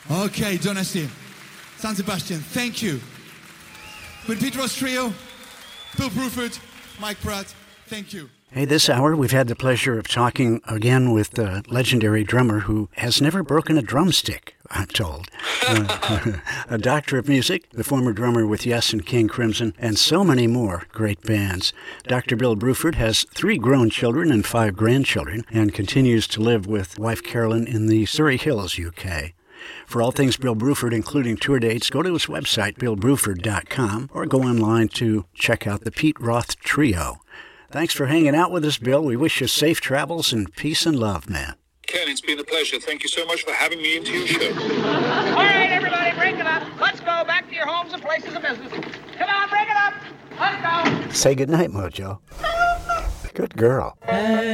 Okay, Donesti, San Sebastian, thank you. With Petros Trio, Bill Bruford, Mike Pratt, thank you. Hey, this hour we've had the pleasure of talking again with the legendary drummer who has never broken a drumstick, I'm told. A doctor of music, the former drummer with Yes and King Crimson, and so many more great bands. Dr. Bill Bruford has 3 grown children and 5 grandchildren and continues to live with wife Carolyn in the Surrey Hills, UK. For all things Bill Bruford, including tour dates, go to his website, billbruford.com, or go online to check out the Pete Roth Trio. Thanks for hanging out with us, Bill. We wish you safe travels and peace and love, man. Ken, it's been a pleasure. Thank you so much for having me into your show. All right, everybody, break it up. Let's go back to your homes and places of business. Come on, break it up. Let's go. Say goodnight, Mojo. Good girl.